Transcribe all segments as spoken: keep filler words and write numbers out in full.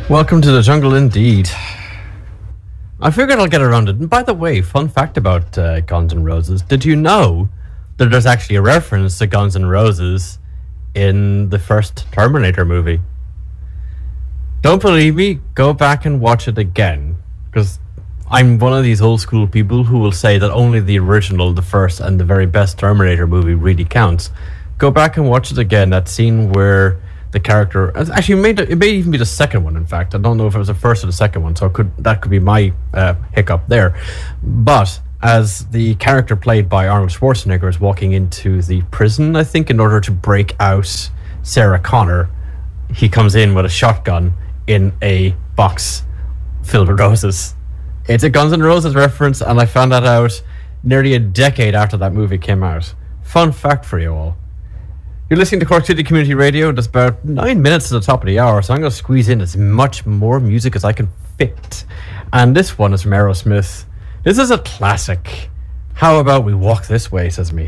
Welcome to the jungle indeed. I figured I'll get around it. And by the way, fun fact about uh, Guns N' Roses. Did you know that there's actually a reference to Guns N' Roses in the first Terminator movie? Don't believe me? Go back and watch it again. Because I'm one of these old school people who will say that only the original, the first, and the very best Terminator movie really counts. Go back and watch it again. That scene where the character, actually, it may, it may even be the second one. In fact, I don't know if it was the first or the second one, so it could that could be my uh, hiccup there. But as the character played by Arnold Schwarzenegger is walking into the prison, I think, in order to break out Sarah Connor, he comes in with a shotgun in a box filled with roses. It's a Guns N' Roses reference, and I found that out nearly a decade after that movie came out. Fun fact for you all. You're listening to Cork City Community Radio. That's about nine minutes to the top of the hour, so I'm going to squeeze in as much more music as I can fit. And this one is from Aerosmith. This is a classic. How about we walk this way, says me.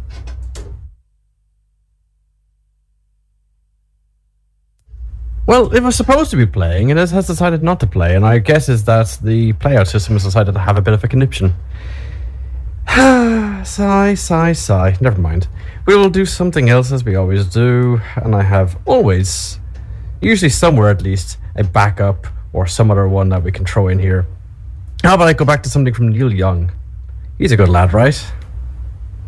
Well, it was supposed to be playing, and it has decided not to play, and I guess is that the playout system has decided to have a bit of a conniption. sigh, sigh, sigh. Never mind. We will do something else as we always do, and I have always, usually somewhere at least, a backup or some other one that we can throw in here. How about I go back to something from Neil Young? He's a good lad, right?